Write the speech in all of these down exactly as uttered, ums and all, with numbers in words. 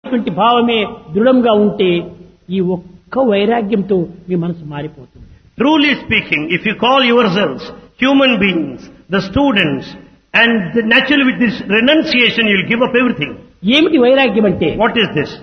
ఇటువంటి భావమే దృఢంగా ఉంటే ఈ ఒక్క వైరాగ్యంతో మీ మనసు మారిపోతుంది. Truly speaking, if you call yourselves human beings, the students, and the, naturally with this renunciation you will give up everything. ఏమిటి వైరాగ్యం అంటే? What is this?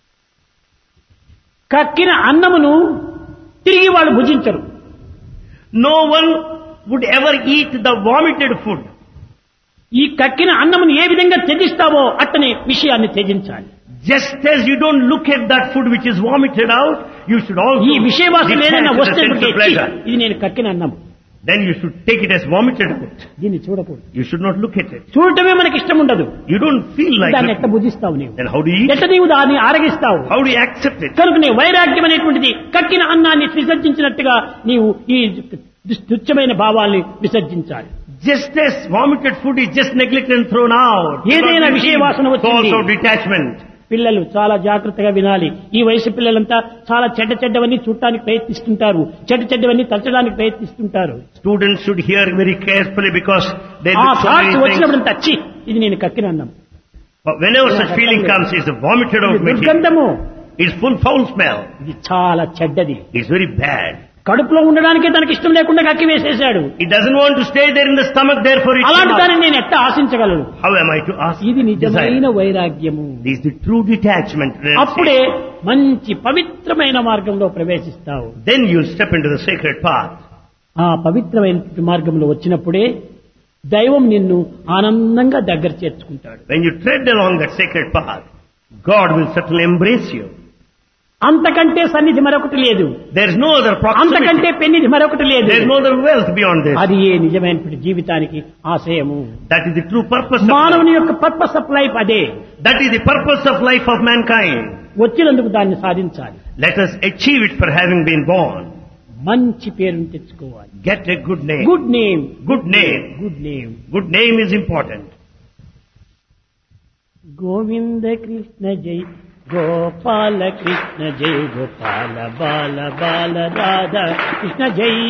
కక్కిన అన్నమును తిరిగి వాళ్ళు భుజించరు. No one would ever eat the vomited food. ఈ కక్కిన అన్నమును ఏ విధంగా త్యజిస్తావో అట్టనే విషయాన్ని త్యజించాలి. Just as you don't look at that food which is vomited out, you should also ఈ విషయవాసన detach ఏదైనా the వస్తే sense of pleasure. ఇది నేను కక్కిన అన్నం, Then you should take it as vomited out. దీన్ని చూడకూడదు. You should not look at it. చూడటమే మనకి ఇష్టం ఉండదు. You don't feel like దాన్ని it. ఎట్ట భుజిస్తావు నీవు? Then how do you eat? ఎట్ట నీవు దాన్ని ఆరగిస్తావు? How do you accept it? కనుకనే వైరాగ్యం అనేటువంటిది కక్కిన అన్నాన్ని విసర్జించినట్టుగా నీవు ఈ తుచ్చమైన భావాల్ని విసర్జించాలి. Just as vomited food is just neglected and thrown out. ఏదైనా విషయ వాసన So వచ్చింది. also detachment. పిల్లలు చాలా జాగ్రత్తగా వినాలి. ఈ వయసు పిల్లలంతా చాలా చెడ్డ చెడ్డవన్నీ చూడటానికి ప్రయత్నిస్తుంటారు, చెడ్డ చెడ్డవన్నీ తలచడానికి ప్రయత్నిస్తుంటారు. Students should hear very carefully because they ఆ look so thoughts many things. వచ్చినప్పుడు తచ్చి ఇది నేను కక్కిన అన్నం, But whenever such feeling comes, it's a vomited out ఇది material. దుర్గంధము, It's full foul smell. ఇది చాలా చెడ్డది. It's very bad. కడుపులో ఉండడానికే తనకి ఇష్టం లేకుండా కక్కి వేసేశాడు. It doesn't want to stay there in the stomach, therefore it అలాంటి cannot. దాన్ని నేను ఎట్లా ఆశించగలను? How am I to ask? ఇది నిజమైన Desire. వైరాగ్యము. This is the true detachment. అప్పుడే మంచి పవిత్రమైన మార్గంలో ప్రవేశిస్తావు. Then you'll step into the sacred path. ఆ పవిత్రమైన మార్గంలో వచ్చినప్పుడే దైవం నిన్ను ఆనందంగా దగ్గర చేర్చుకుంటాడు. When you tread along that sacred path, God will certainly embrace you. అంతకంటే సన్నిధి మరొకటి లేదు, There is no other అంతకంటే proximity. పెన్నిధి మరొకటి లేదు. There is no other wealth beyond this. అది ఏ నిజమైనటువంటి జీవితానికి ఆశయము. That is the true purpose of మానవుని life. యొక్క పర్పస్ ఆఫ్ లైఫ్ అదే. That is the purpose of life of mankind. వచ్చినందుకు దాన్ని సాధించాలి. Let us achieve it for having been born. మంచి పేరును తెచ్చుకోవాలి. Get a good name. Good name, Good name. Good name. Good name is important. Govinda Krishna జై గోపాల కృష్ణ జై గోపాల బాల బాల రాధా కృష్ణ జై